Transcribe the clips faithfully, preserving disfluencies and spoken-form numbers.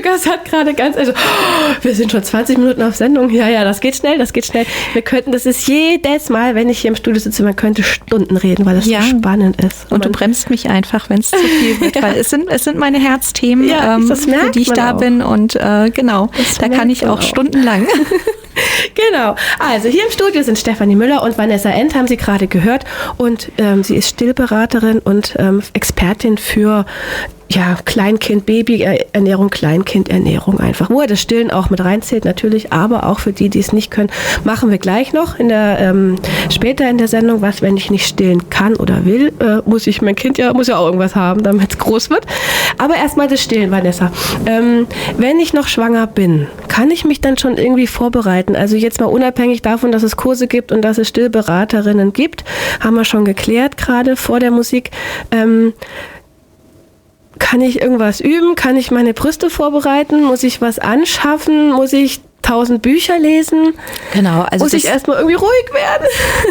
Lukas hat gerade ganz, also, oh, wir sind schon zwanzig Minuten auf Sendung. Ja, ja, das geht schnell, das geht schnell. Wir könnten, das ist jedes Mal, wenn ich hier im Studio sitze, man könnte Stunden reden, weil das ja so spannend ist. Und, und du bremst mich einfach, wenn es zu viel wird, ja. weil es sind, es sind meine Herzthemen, ja, ähm, für die ich da auch. bin und äh, genau, das da kann ich auch, auch stundenlang. Genau. Also hier im Studio sind Stefanie Müller und Vanessa End, haben Sie gerade gehört. Und ähm, sie ist Stillberaterin und ähm, Expertin für ja, Kleinkind, Babyernährung, Kleinkindernährung einfach. Wo er das Stillen auch mit reinzählt natürlich, aber auch für die, die es nicht können, machen wir gleich noch in der ähm, später in der Sendung, was, wenn ich nicht stillen kann oder will, äh, muss ich mein Kind ja, muss ja auch irgendwas haben, damit es groß wird. Aber erstmal das Stillen, Vanessa. Ähm, wenn ich noch schwanger bin, kann ich mich dann schon irgendwie vorbereiten? Also jetzt mal unabhängig davon, dass es Kurse gibt und dass es Stillberaterinnen gibt, haben wir schon geklärt, gerade vor der Musik. Ähm, Kann ich irgendwas üben? Kann ich meine Brüste vorbereiten? Muss ich was anschaffen? Muss ich tausend Bücher lesen? Genau. Also Muss ich erstmal irgendwie ruhig werden?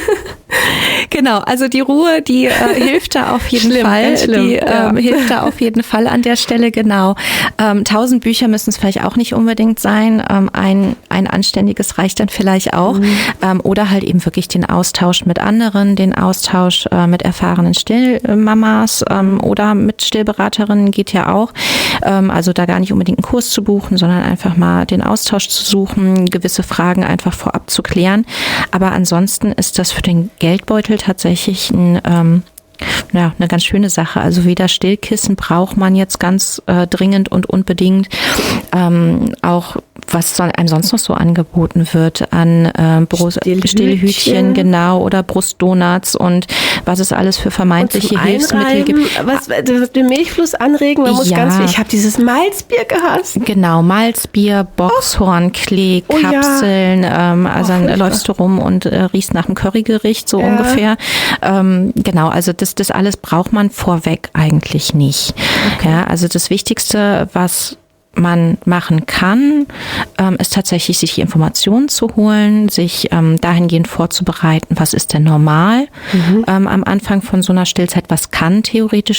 Genau, also die Ruhe, die äh, hilft da auf jeden schlimm, Fall. Schlimm, die ja. ähm, hilft da auf jeden Fall an der Stelle, genau. Ähm, tausend Bücher müssen es vielleicht auch nicht unbedingt sein. Ähm, ein, ein anständiges reicht dann vielleicht auch. Mhm. Ähm, oder halt eben wirklich den Austausch mit anderen, den Austausch äh, mit erfahrenen Stillmamas ähm, oder mit Stillberaterinnen geht ja auch. Ähm, also da gar nicht unbedingt einen Kurs zu buchen, sondern einfach mal den Austausch zu suchen, gewisse Fragen einfach vorab zu klären. Aber ansonsten ist das für den Geldbeutel tatsächlich ein, ähm, ja, eine ganz schöne Sache. Also weder Stillkissen braucht man jetzt ganz äh, dringend und unbedingt. Ähm, auch was einem sonst noch so angeboten wird an äh, Brust, Stillhütchen. Stillhütchen, genau, oder Brustdonuts und was es alles für vermeintliche Hilfsmittel gibt. Was, was den Milchfluss anregen, man muss ja. ganz, ich habe dieses Malzbier gehasst. Genau, Malzbier, Boxhorn, Klee, oh, Kapseln, ja. ähm, also oh, dann läufst du rum und äh, riechst nach dem Currygericht, so ja. ungefähr. Ähm, genau, also das, das alles braucht man vorweg eigentlich nicht. Okay. Ja, also das Wichtigste, was man machen kann, ähm, ist tatsächlich, sich die Informationen zu holen, sich ähm, dahingehend vorzubereiten, was ist denn normal mhm. ähm, am Anfang von so einer Stillzeit, was kann theoretisch